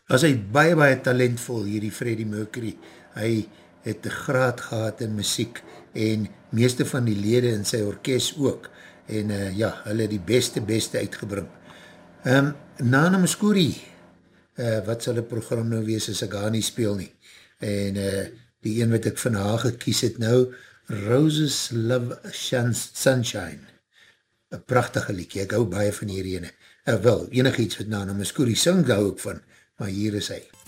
As hy baie talentvol, hierdie Freddie Mercury, hy het 'n graad gehad in musiek en meeste van die lede in sy orkest ook, en ja, hulle het die beste uitgebring. Nana Mouskouri, wat sal die program nou wees as ek haar nie speel nie, en die een wat ek van haar gekies het nou, Roses Love Sunshine, een prachtige liedje, ek hou baie van hierdie ene, wel, enig iets wat Nana Mouskouri sing, hou ek van, maar hier is hy.